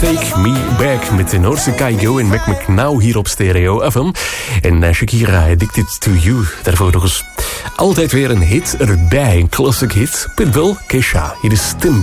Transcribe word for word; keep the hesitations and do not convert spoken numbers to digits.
Take Me Back met de Noorse Kygo en Mac McNow hier op Stereo F M. En uh, Shakira, Addicted to You. Daarvoor nog eens altijd weer een hit erbij, een classic hit. Pitbull, Kesha, hier is Timber.